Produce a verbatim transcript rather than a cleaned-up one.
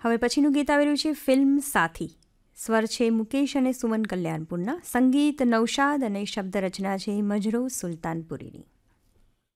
હવે પછીનું ગીત આવી રહ્યું છે ફિલ્મ સાથી. સ્વર છે મુકેશ અને સુમન કલ્યાણપુરના, સંગીત નૌશાદ અને શબ્દ રચના છે મજરૂ સુલતાનપુરીની.